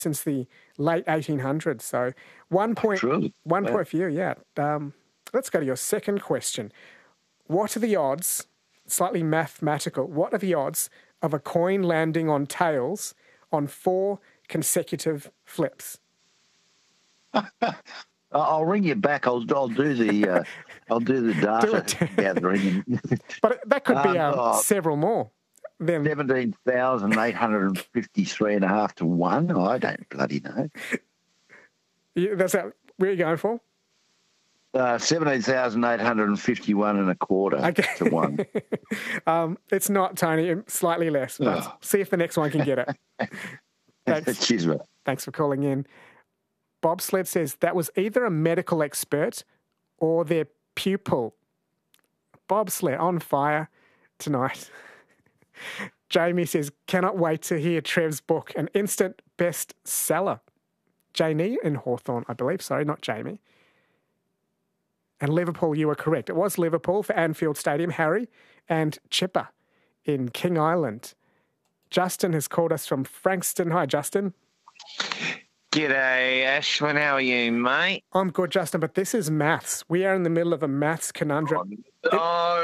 since the late 1800s. So 1 point, True. 1 point for you, yeah. Let's go to your second question. What are the odds, slightly mathematical, what are the odds of a coin landing on tails on 4 consecutive flips? I'll ring you back. I'll do the data gathering. But that could be several more. 17,853.5 to 1. I don't bloody know. That's that. Where are you going for? 17,851.25 to 1. It's not, Tony. Slightly less. But see if the next one can get it. Thanks. Cheers, mate. Thanks for calling in. Bobsled says that was either a medical expert or their pupil. Bobsled on fire tonight. Jamie says, cannot wait to hear Trev's book, an instant bestseller. Janie in Hawthorne, I believe. Sorry, not Jamie. And Liverpool, you were correct. It was Liverpool for Anfield Stadium, Harry, and Chipper in King Island. Justin has called us from Frankston. Hi, Justin. G'day, Ashwin. How are you, mate? I'm good, Justin, but this is maths. We are in the middle of a maths conundrum. No.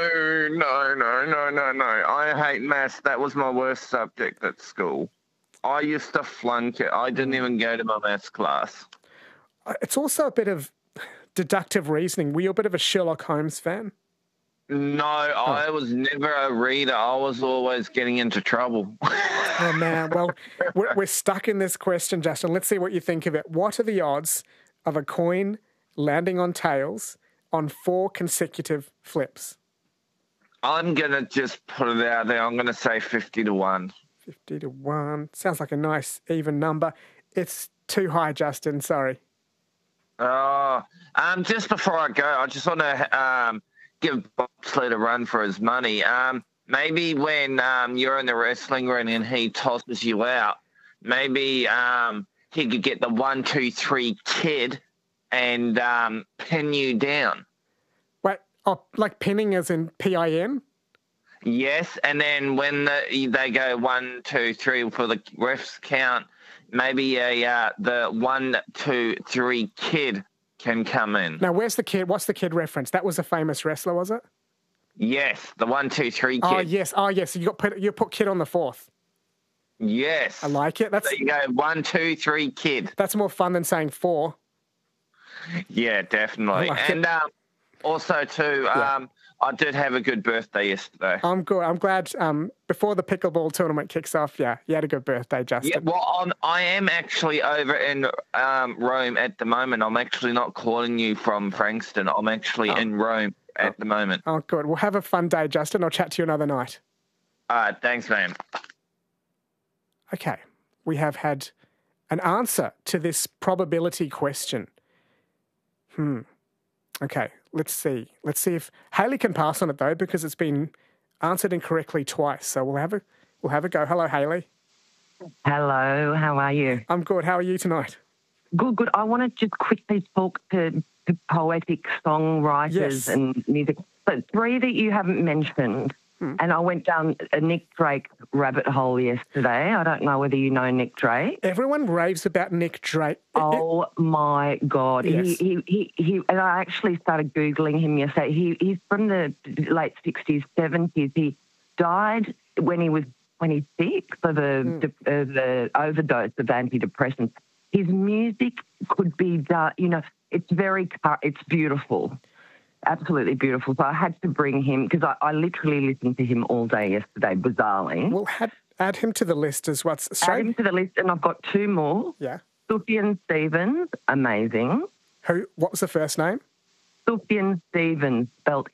I hate maths. That was my worst subject at school. I used to flunk it. I didn't even go to my maths class. It's also a bit of deductive reasoning. Were you a bit of a Sherlock Holmes fan? No, I was never a reader. I was always getting into trouble. Oh, man. Well, we're stuck in this question, Justin. Let's see what you think of it. What are the odds of a coin landing on tails on 4 consecutive flips? I'm going to just put it out there. I'm going to say 50 to 1. 50 to 1. Sounds like a nice even number. It's too high, Justin. Sorry. Just before I go, I just want to give Bobsled a run for his money. Maybe when you're in the wrestling ring and he tosses you out, maybe he could get the 1, 2, 3 kid and pin you down. Wait, like pinning as in PIN? Yes, and then when they go 1, 2, 3 for the refs count, maybe the 1, 2, 3 kid can come in. Now, where's the kid? What's the kid reference? That was a famous wrestler, was it? Yes, the 1, 2, 3 kid. Oh, yes. You put kid on the 4th. Yes. I like it. So you go 1, 2, 3 kid. That's more fun than saying 4. Yeah, definitely. And also, too, I did have a good birthday yesterday. I'm good. I'm glad before the pickleball tournament kicks off, you had a good birthday, Justin. Yeah, well, I am actually over in Rome at the moment. I'm actually not calling you from Frankston. I'm actually in Rome at the moment. Oh, good. Well, have a fun day, Justin. I'll chat to you another night. All right. Thanks, man. Okay. We have had an answer to this probability question. Okay. Let's see. Let's see if Haley can pass on it, though, because it's been answered incorrectly twice. So we'll have a go. Hello, Haley. Hello. How are you? I'm good. How are you tonight? Good. I want to just quickly talk to poetic songwriters and music. But 3 that you haven't mentioned, and I went down a Nick Drake rabbit hole yesterday. I don't know whether you know Nick Drake. Everyone raves about Nick Drake. Oh, my God. Yes. He and I actually started Googling him yesterday. He's from the late 60s, 70s. He died when he was 26 of the overdose of antidepressants. His music could be done, it's beautiful. Absolutely beautiful. So I had to bring him because I literally listened to him all day yesterday, bizarrely. We'll add him to the list as what's Add him to the list, and I've got 2 more. Yeah. Sufjan Stevens, amazing. What was the first name? Sufjan Stevens, spelled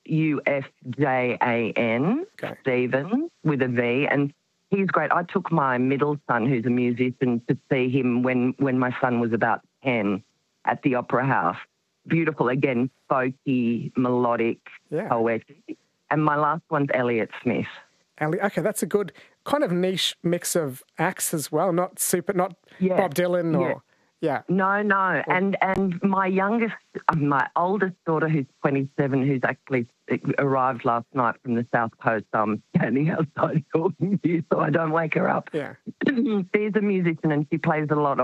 Sufjan, Stevens with a V, and he's great. I took my middle son, who's a musician, to see him when my son was about 10 at the Opera House. Beautiful, again, folky, melodic, poetic. And my last one's Elliott Smith. Okay, that's a good kind of niche mix of acts as well. Not Bob Dylan or Yeah. No. And my oldest daughter, who's 27, who's actually arrived last night from the South Coast, I'm standing outside talking to you so I don't wake her up. Yeah. She's a musician and she plays a lot